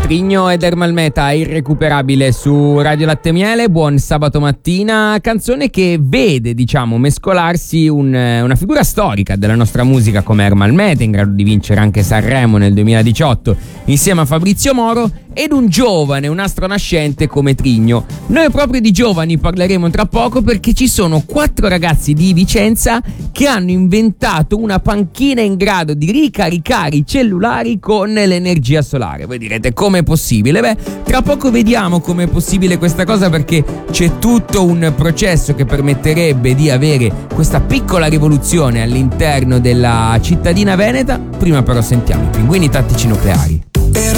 Trigno ed Ermal Meta, irrecuperabile su Radio Latte Miele. Buon sabato mattina. Canzone che vede, diciamo, mescolarsi una figura storica della nostra musica come Ermal Meta, in grado di vincere anche Sanremo nel 2018 insieme a Fabrizio Moro, ed un giovane, un astro nascente come Trigno. Noi proprio di giovani parleremo tra poco, perché ci sono 4 ragazzi di Vicenza che hanno inventato una panchina in grado di ricaricare i cellulari con l'energia solare. Voi direte, come è possibile? Beh, tra poco vediamo come è possibile questa cosa, perché c'è tutto un processo che permetterebbe di avere questa piccola rivoluzione all'interno della cittadina veneta. Prima però sentiamo i Pinguini Tattici Nucleari.